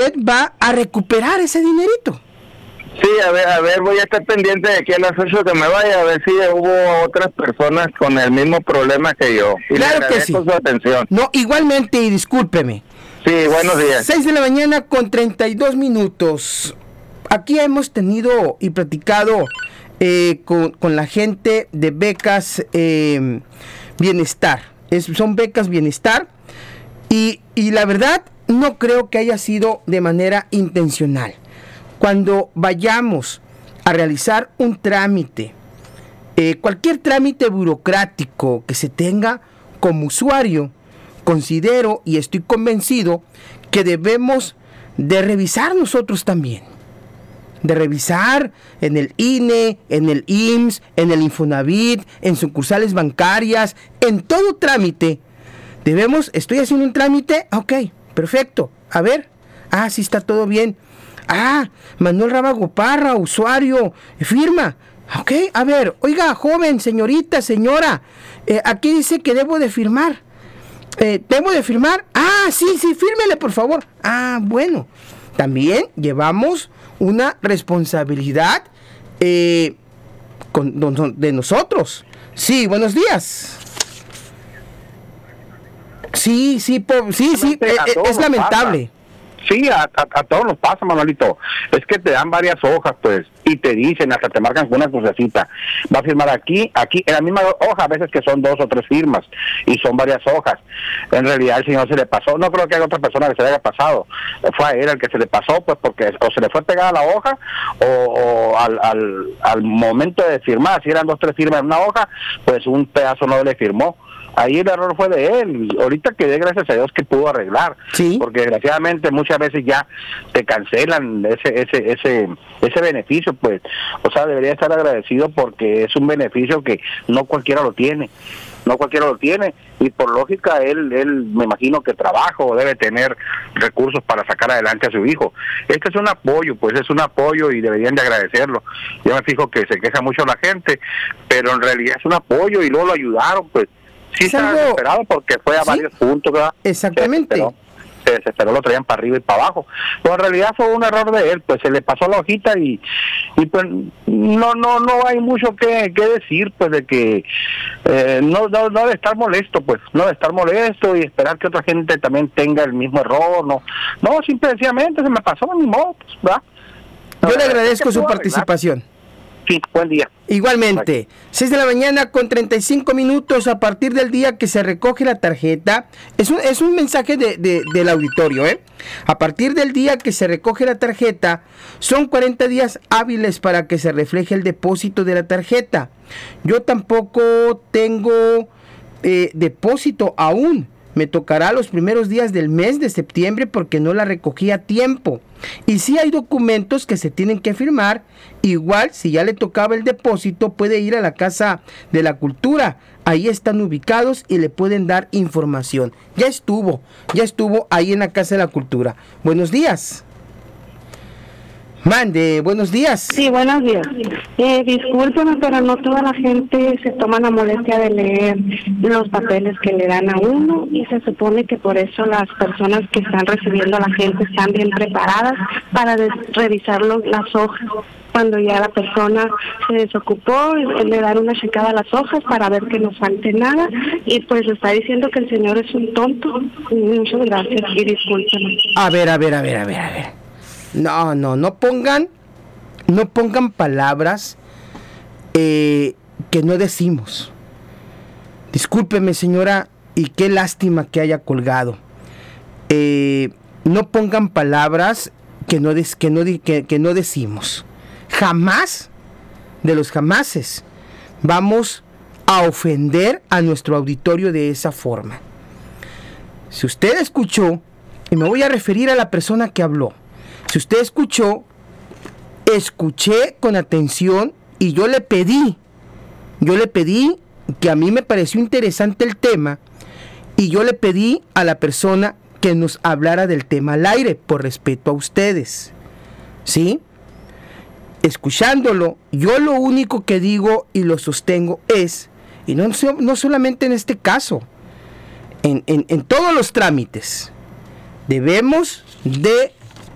usted va a recuperar ese dinerito. Sí, a ver, voy a estar pendiente de aquí a las 8 que me vaya, a ver si hubo otras personas con el mismo problema que yo. Y claro que sí. Su atención. No, igualmente, y discúlpeme. Sí, buenos días. 6 de la mañana con 32 minutos. Aquí hemos tenido y platicado con la gente de becas bienestar. Son becas bienestar y la verdad no creo que haya sido de manera intencional. Cuando vayamos a realizar un trámite, cualquier trámite burocrático que se tenga como usuario, considero y estoy convencido que debemos de revisar nosotros también. De revisar en el INE, en el IMSS, en el Infonavit, en sucursales bancarias, en todo trámite. Estoy haciendo un trámite, ok, perfecto, a ver, sí está todo bien. Manuel Rábago Parra, usuario, firma. Ok, a ver, oiga, joven, señorita, señora, aquí dice que debo de firmar. ¿Debo de firmar? Sí, fírmele, por favor. Bueno, también llevamos una responsabilidad de nosotros. Sí, buenos días. Sí, es lamentable. Sí, a todos nos pasa, Manuelito. Es que te dan varias hojas, pues, y te dicen, hasta te marcan con una crucecita. Va a firmar aquí, en la misma hoja, a veces que son 2 o 3 firmas, y son varias hojas. En realidad, el señor se le pasó. No creo que haya otra persona que se le haya pasado. Fue a él el que se le pasó, pues, porque o se le fue pegada la hoja, o al momento de firmar, si eran 2 o 3 firmas en una hoja, pues un pedazo no le firmó. Ahí el error fue de él. Ahorita quedé, gracias a Dios, que pudo arreglar. Sí. Porque desgraciadamente muchas veces ya te cancelan ese beneficio, pues. O sea, debería estar agradecido porque es un beneficio que no cualquiera lo tiene. Y por lógica él me imagino que trabaja o debe tener recursos para sacar adelante a su hijo. Este es un apoyo, y deberían de agradecerlo. Yo me fijo que se queja mucho la gente, pero en realidad es un apoyo y luego lo ayudaron, pues. Sí, estaba desesperado porque fue a varios puntos, ¿verdad? Exactamente. Se desesperó, lo traían para arriba y para abajo. Pero en realidad fue un error de él, pues se le pasó la hojita y pues no hay mucho que decir, pues de que no de estar molesto, pues, no de estar molesto y esperar que otra gente también tenga el mismo error, no, simple y sencillamente se me pasó, ni modo, pues, ¿verdad? Yo le agradezco su participación. Sí, buen día. Igualmente, 6 de la mañana con 35 minutos a partir del día que se recoge la tarjeta. Es un mensaje del auditorio, A partir del día que se recoge la tarjeta, son 40 días hábiles para que se refleje el depósito de la tarjeta. Yo tampoco tengo depósito aún. Me tocará los primeros días del mes de septiembre porque no la recogí a tiempo. Y si hay documentos que se tienen que firmar, igual si ya le tocaba el depósito puede ir a la Casa de la Cultura. Ahí están ubicados y le pueden dar información. Ya estuvo ahí en la Casa de la Cultura. Buenos días. Mande, buenos días. Sí, buenos días. Discúlpeme, pero no toda la gente se toma la molestia de leer los papeles que le dan a uno y se supone que por eso las personas que están recibiendo a la gente están bien preparadas para revisar las hojas. Cuando ya la persona se desocupó, le dan una checada a las hojas para ver que no falte nada y pues está diciendo que el señor es un tonto. Muchas gracias y discúlpeme. A ver. No pongan palabras que no decimos. Discúlpeme, señora, y qué lástima que haya colgado. No pongan palabras que no decimos. Jamás, de los jamases, vamos a ofender a nuestro auditorio de esa forma. Si usted escuchó, y me voy a referir a la persona que habló, si usted escuché con atención y yo le pedí que a mí me pareció interesante el tema y yo le pedí a la persona que nos hablara del tema al aire por respeto a ustedes, ¿sí? Escuchándolo, yo lo único que digo y lo sostengo es, y no solamente en este caso, en todos los trámites, debemos de